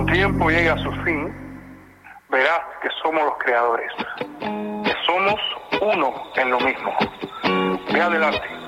tiempo llegue a su fin, verás que somos los creadores, que somos uno en lo mismo. Ve adelante.